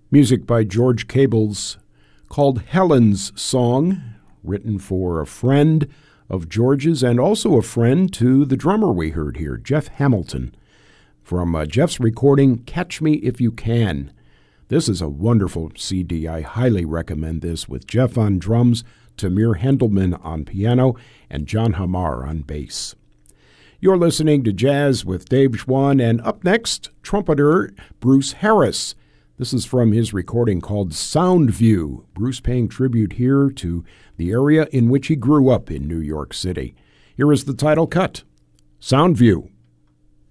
Music by George Cables called Helen's Song, written for a friend of George's and also a friend to the drummer we heard here, Jeff Hamilton, from Jeff's recording Catch Me If You Can. This is a wonderful CD. I highly recommend this, with Jeff on drums, Tamir Hendelman on piano, and John Hamar on bass. You're listening to Jazz with Dave Schwann, and up next, trumpeter Bruce Harris. This is from his recording called Sound View. Bruce paying tribute here to the area in which he grew up in New York City. Here is the title cut, Sound View.